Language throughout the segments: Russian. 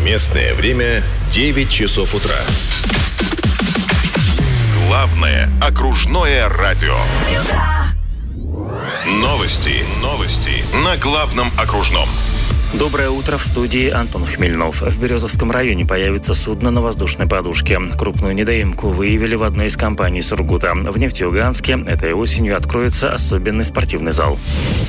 Местное время 9 часов утра. Главное окружное радио. Новости на Главном окружном. Доброе утро, в студии Антон Хмельнов. В Березовском районе появится судно на воздушной подушке. Крупную недоимку выявили в одной из компаний Сургута. В Нефтеюганске этой осенью откроется особенный спортивный зал.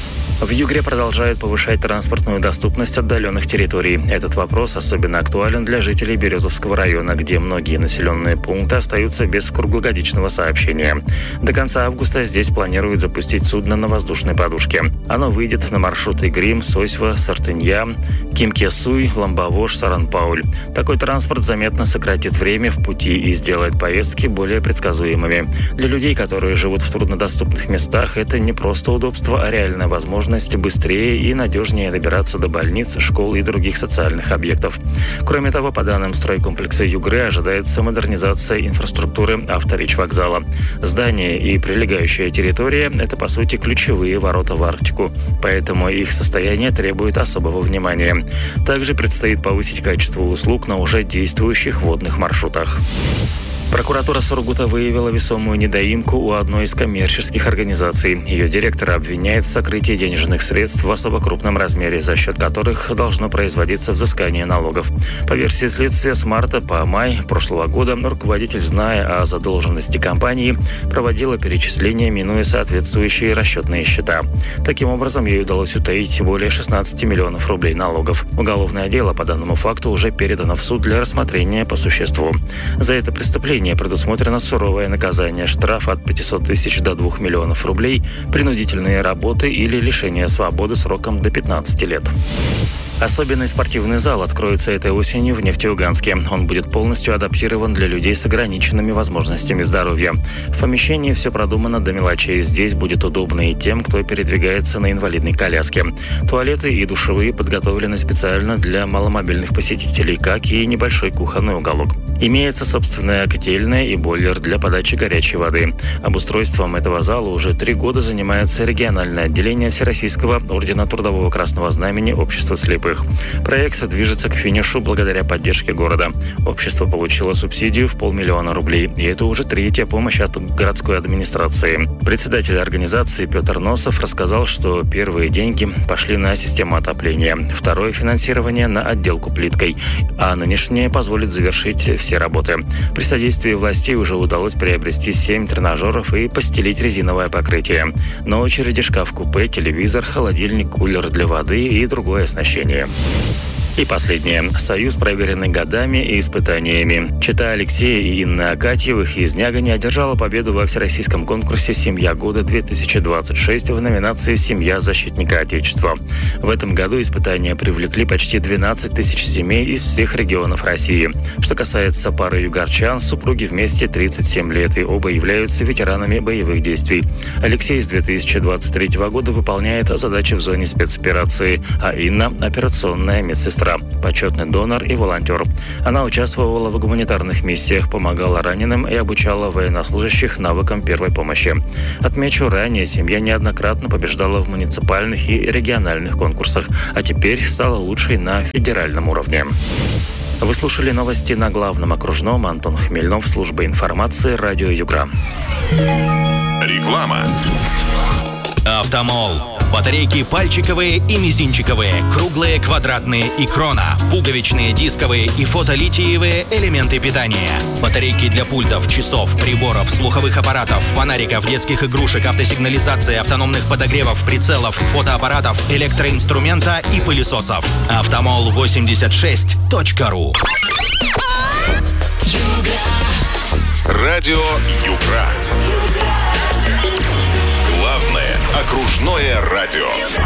В Югре продолжают повышать транспортную доступность отдаленных территорий. Этот вопрос особенно актуален для жителей Березовского района, где многие населенные пункты остаются без круглогодичного сообщения. До конца августа здесь планируют запустить судно на воздушной подушке. Оно выйдет на маршруты Грим, Сосьва, Сартынья, Кимкесуй, Ламбавош, Саран-Пауль. Такой транспорт заметно сократит время в пути и сделает поездки более предсказуемыми. Для людей, которые живут в труднодоступных местах, это не просто удобство, а реальная возможность быстрее и надежнее добираться до больниц, школ и других социальных объектов. Кроме того, по данным стройкомплекса Югры, ожидается модернизация инфраструктуры авторечвокзала. Здание и прилегающая территория – это, по сути, ключевые ворота в Арктику, поэтому их состояние требует особого внимания. Также предстоит повысить качество услуг на уже действующих водных маршрутах. Прокуратура Сургута выявила весомую недоимку у одной из коммерческих организаций. Ее директора обвиняет в сокрытии денежных средств в особо крупном размере, за счет которых должно производиться взыскание налогов. По версии следствия, с марта по май прошлого года руководитель, зная о задолженности компании, проводила перечисления, минуя соответствующие расчетные счета. Таким образом, ей удалось утаить более 16 миллионов рублей налогов. Уголовное дело по данному факту уже передано в суд для рассмотрения по существу. За это преступление предусмотрено суровое наказание: штраф от 500 тысяч до 2 миллионов рублей, принудительные работы или лишение свободы сроком до 15 лет. Особенный спортивный зал откроется этой осенью в Нефтеюганске. Он будет полностью адаптирован для людей с ограниченными возможностями здоровья. В помещении все продумано до мелочей. Здесь будет удобно и тем, кто передвигается на инвалидной коляске. Туалеты и душевые подготовлены специально для маломобильных посетителей, как и небольшой кухонный уголок. Имеется собственная котельная и бойлер для подачи горячей воды. Обустройством этого зала уже 3 года занимается региональное отделение Всероссийского ордена Трудового Красного Знамени Общества слепых. Проект движется к финишу благодаря поддержке города. Общество получило субсидию в 500 000 рублей, и это уже 3-я помощь от городской администрации. Председатель организации Петр Носов рассказал, что первые деньги пошли на систему отопления, второе финансирование на отделку плиткой, а нынешнее позволит завершить все работы. При содействии властей уже удалось приобрести 7 тренажеров и постелить резиновое покрытие. На очереди шкаф-купе, телевизор, холодильник, кулер для воды и другое оснащение. И последнее. Союз, проверенный годами и испытаниями. Чета Алексея и Инны Акатьевых из Нягани одержала победу во всероссийском конкурсе «Семья года-2026» в номинации «Семья защитника Отечества». В этом году испытания привлекли почти 12 тысяч семей из всех регионов России. Что касается пары югорчан, супруги вместе 37 лет и оба являются ветеранами боевых действий. Алексей с 2023 года выполняет задачи в зоне спецоперации, а Инна – операционная медсестра, почетный донор и волонтер. Она участвовала в гуманитарных миссиях, помогала раненым и обучала военнослужащих навыкам первой помощи. Отмечу, ранее семья неоднократно побеждала в муниципальных и региональных конкурсах, а теперь стала лучшей на федеральном уровне. Вы слушали новости на Главном окружном. Антон Хмельнов, служба информации, радио Югра. Реклама. Автомол. Батарейки пальчиковые и мизинчиковые, круглые, квадратные и крона, пуговичные, дисковые и фотолитиевые элементы питания. Батарейки для пультов, часов, приборов, слуховых аппаратов, фонариков, детских игрушек, автосигнализации, автономных подогревов, прицелов, фотоаппаратов, электроинструмента и пылесосов. Автомол86.ру. Радио Югра. Главное окружное радио.